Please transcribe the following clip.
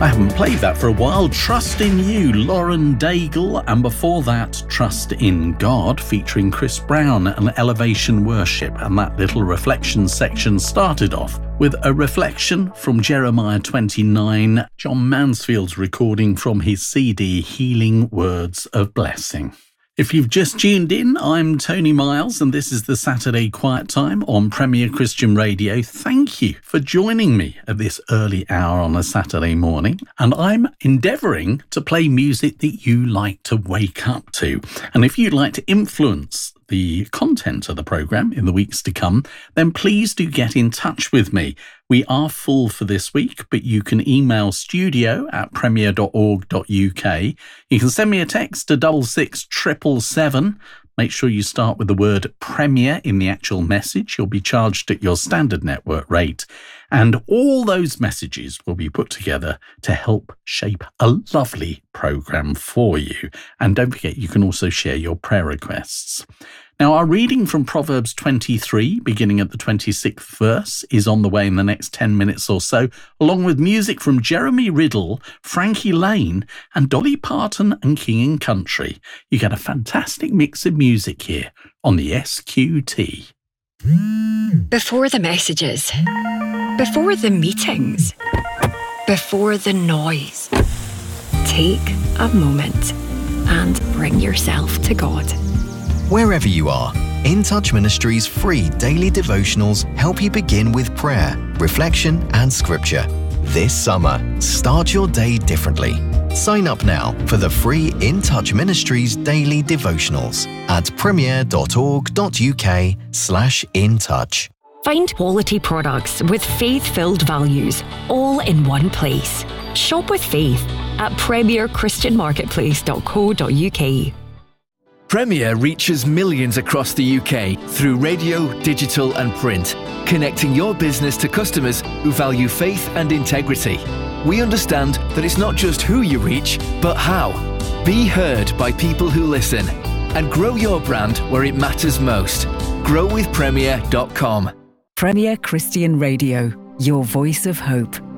I haven't played that for a while. Trust in You, Lauren Daigle, and before that, Trust in God, featuring Chris Brown and Elevation Worship. And that little reflection section started off with a reflection from Jeremiah 29, John Mansfield's recording from his CD, Healing Words of Blessing. If you've just tuned in, I'm Tony Miles, and this is the Saturday Quiet Time on Premier Christian Radio. Thank you for joining me at this early hour on a Saturday morning. And I'm endeavouring to play music that you like to wake up to. And if you'd like to influence the content of the programme in the weeks to come, then please do get in touch with me. We are full for this week, but you can email studio@premier.org.uk. You can send me a text to 66777. Make sure you start with the word Premier in the actual message. You'll be charged at your standard network rate. And all those messages will be put together to help shape a lovely programme for you. And don't forget, you can also share your prayer requests. Now, our reading from Proverbs 23, beginning at the 26th verse, is on the way in the next 10 minutes or so, along with music from Jeremy Riddle, Frankie Lane, and Dolly Parton and King & Country. You get a fantastic mix of music here on the SQT. Before the messages, before the meetings, before the noise, take a moment and bring yourself to God. Wherever you are, In Touch Ministries' free daily devotionals help you begin with prayer, reflection, and scripture. This summer, start your day differently. Sign up now for the free In Touch Ministries daily devotionals at premier.org.uk/intouch. Find quality products with faith-filled values, all in one place. Shop with faith at premierchristianmarketplace.co.uk. Premier reaches millions across the UK through radio, digital and print, connecting your business to customers who value faith and integrity. We understand that it's not just who you reach, but how. Be heard by people who listen and grow your brand where it matters most. Growwithpremier.com. Premier Christian Radio, your voice of hope.